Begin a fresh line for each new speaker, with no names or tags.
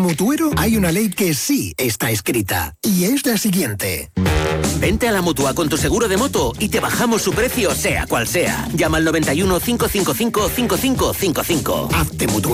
mutuero hay una ley que sí está escrita, y es la siguiente.
Vente a la Mutua con tu seguro de moto y te bajamos su precio sea cual sea. Llama al 91 555 5555.
Hazte mutuero.